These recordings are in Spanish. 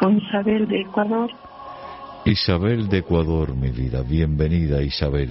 con Isabel de Ecuador. Isabel de Ecuador, mi vida. Bienvenida, Isabel.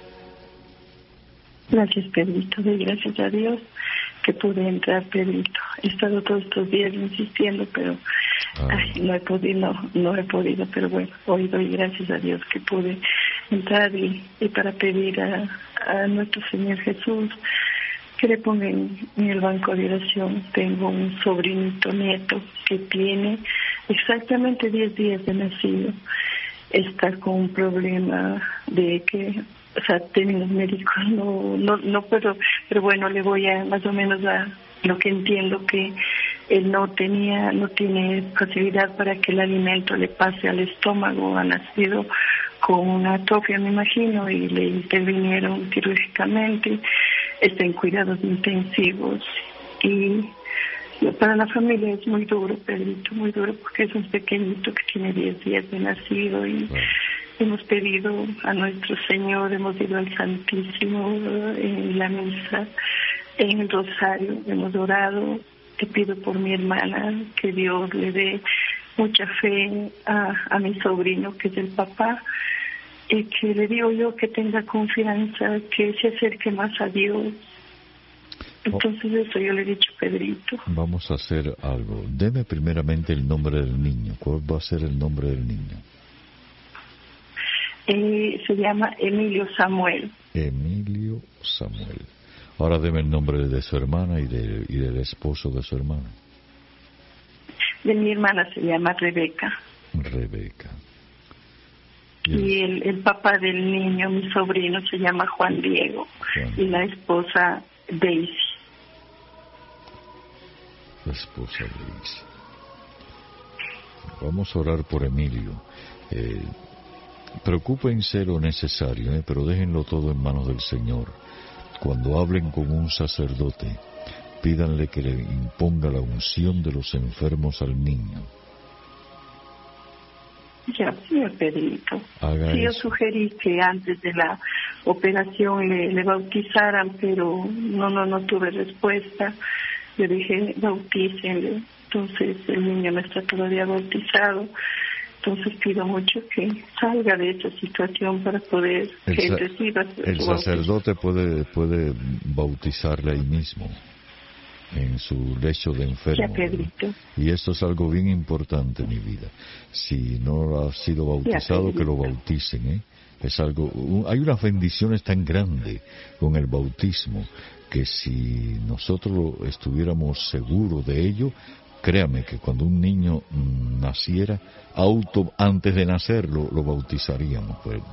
Gracias, Pedrito. Doy gracias a Dios que pude entrar, Pedrito. He estado todos estos días insistiendo, pero no he podido, pero bueno, hoy doy gracias a Dios que pude entrar y para pedir a nuestro Señor Jesús que le ponga en el banco de oración. Tengo un sobrinito nieto que tiene exactamente 10 días de nacido. Está con un problema de que, o sea, tenemos médicos, no puedo, pero bueno, le voy a más o menos a lo que entiendo, que él no tiene facilidad para que el alimento le pase al estómago. Ha nacido con una atrofia, me imagino, y le intervinieron quirúrgicamente. Está en cuidados intensivos y para la familia es muy duro, Pedrito, muy duro, porque es un pequeñito que tiene 10 días de nacido y hemos pedido a nuestro Señor, hemos ido al Santísimo en la misa, en el rosario, hemos orado. Te pido por mi hermana que Dios le dé mucha fe a mi sobrino, que es el papá, y que le digo yo que tenga confianza, que se acerque más a Dios. Entonces eso yo le he dicho, Pedrito. Vamos a hacer algo. Deme primeramente el nombre del niño. ¿Cuál va a ser el nombre del niño? Se llama Emilio Samuel. Emilio Samuel. Ahora deme el nombre de su hermana y del esposo de su hermana. De mi hermana se llama Rebeca. Rebeca. Y el papá del niño, mi sobrino, se llama Juan Diego. Y la esposa Daisy. La esposa Daisy. Vamos a orar por Emilio. Preocúpense lo necesario, pero déjenlo todo en manos del Señor. Cuando hablen con un sacerdote, pídanle que le imponga la unción de los enfermos al niño. Ya, señor Pedrito. Sí, yo sugerí que antes de la operación le bautizaran, pero no tuve respuesta. Yo dije, bautícenle. Entonces el niño no está todavía bautizado. Entonces pido mucho que salga de esa situación para poder que reciba su el sacerdote puede bautizarle ahí mismo, en su lecho de enfermo. Ya, Pedrito. Y esto es algo bien importante, mi vida. Si no ha sido bautizado, ya, que lo bauticen, Es algo, hay unas bendiciones tan grandes con el bautismo que si nosotros estuviéramos seguros de ello, créame que cuando un niño naciera, antes de nacer lo bautizaríamos, pues,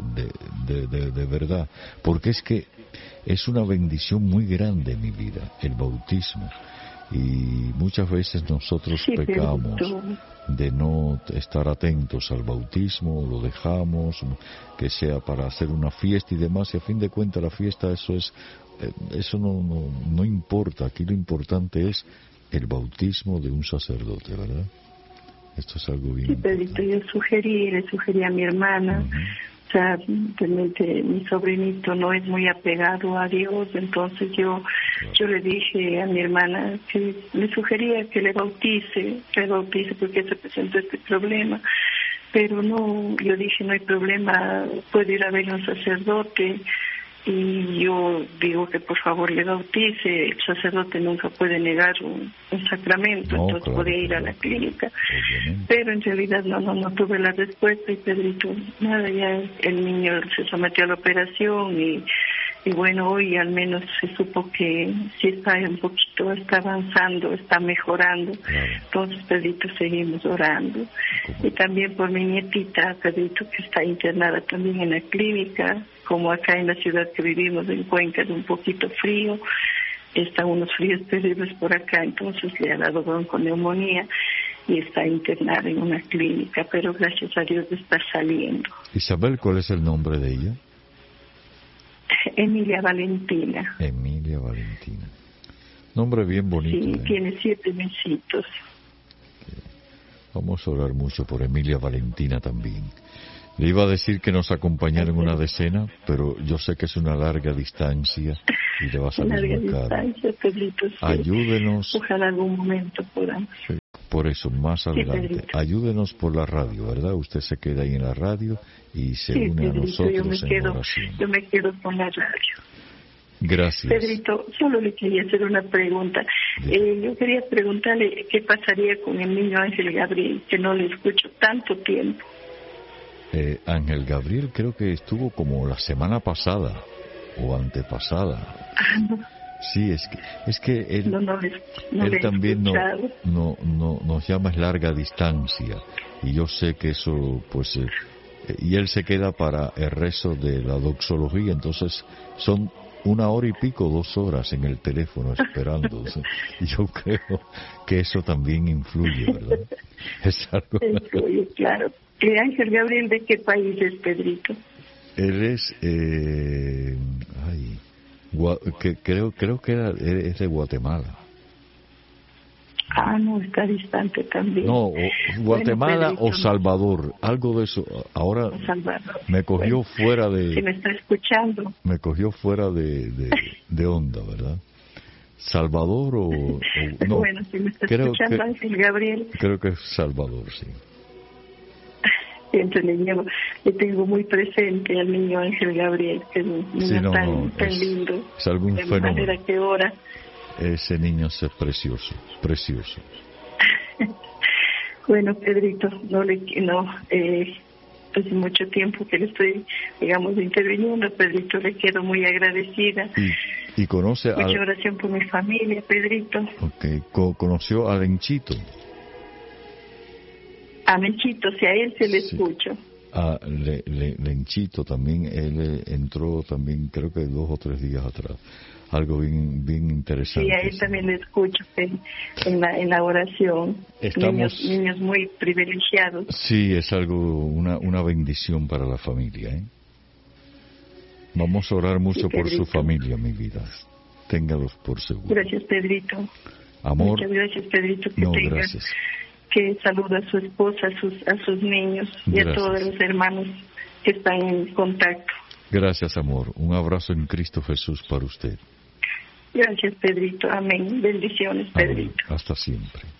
de verdad, porque es que es una bendición muy grande en mi vida, el bautismo, y muchas veces nosotros pecamos de no estar atentos al bautismo, lo dejamos, que sea para hacer una fiesta y demás, y a fin de cuentas la fiesta eso no importa. Aquí lo importante es el bautismo de un sacerdote, ¿verdad? Esto es algo bien importante. Yo le sugerí a mi hermana, o sea, realmente mi sobrinito no es muy apegado a Dios, entonces yo le dije a mi hermana que le sugería que le bautice porque se presentó este problema, pero no, yo dije no hay problema, puede ir a ver a un sacerdote. Y yo digo que por favor le bautice. El sacerdote nunca puede negar un sacramento, entonces puede ir a la clínica. Pero en realidad no tuve la respuesta y Pedrito, nada, ya el niño se sometió a la operación y bueno, hoy al menos se supo que sí está un poquito, está avanzando, está mejorando. Entonces, Pedrito, seguimos orando. Y también por mi nietita, Pedrito, que está internada también en la clínica, como acá en la ciudad que vivimos, en Cuenca, es un poquito frío, están unos fríos terribles por acá, entonces le ha dado bronconeumonía y está internada en una clínica, pero gracias a Dios está saliendo. Isabel, ¿cuál es el nombre de ella? Emilia Valentina. Emilia Valentina. Nombre bien bonito. Sí, tiene 7 mesitos. Vamos a orar mucho por Emilia Valentina también. Le iba a decir que nos acompañara en una decena, pero yo sé que es una larga distancia y le va a salir muy caro. Pedrito, sí. Ayúdenos. Ojalá algún momento podamos. Sí. Por eso, más adelante, Pedrito. ayúdenos por la radio, ¿verdad? Usted se queda ahí en la radio y se une a Pedrito, nosotros en oración. Yo me quedo con la radio. Gracias. Pedrito, solo le quería hacer una pregunta. Yo quería preguntarle qué pasaría con el niño Ángel Gabriel, que no le escucho tanto tiempo. Ángel Gabriel creo que estuvo como la semana pasada o antepasada. No. Sí, es que él, él también nos llama a larga distancia, y yo sé que eso, pues, y él se queda para el rezo de la doxología, entonces son 1 hora y pico, 2 horas en el teléfono esperando. Yo creo que eso también influye, ¿verdad? Es algo... Influye, claro. Ángel Gabriel, ¿de qué país es, Pedrito? Él es, creo que es de Guatemala. No, está distante también. No, Guatemala o Salvador, algo de eso. Ahora me cogió fuera de... Si me está escuchando. Me cogió fuera de onda, ¿verdad? Salvador o no. Bueno, si me está escuchando Ángel Gabriel. Creo que es Salvador, sí. Siempre le tengo muy presente al niño Ángel Gabriel, que es un niño tan lindo. Es algún fenómeno. De manera que ora. Ese niño es precioso, precioso. Bueno, Pedrito, hace mucho tiempo que le estoy, interviniendo. Pedrito, le quedo muy agradecida. Y conoce mucha oración por mi familia, Pedrito. Okay. ¿Conoció a Lenchito? A Menchito, si a él se le escucho. A Lenchito también, él entró también, creo que 2 o 3 días atrás. Algo bien interesante. Sí, a él también le escucho en la oración. Niños muy privilegiados. Sí, es algo, una bendición para la familia, ¿eh? Vamos a orar mucho por su familia, mi vida. Téngalos por seguro. Gracias, Pedrito. Amor. Muchas gracias, Pedrito. Gracias. Que saluda a su esposa, a sus niños y a todos los hermanos que están en contacto. Gracias, amor. Un abrazo en Cristo Jesús para usted. Gracias, Pedrito. Amén. Bendiciones, Pedrito. Amén. Hasta siempre.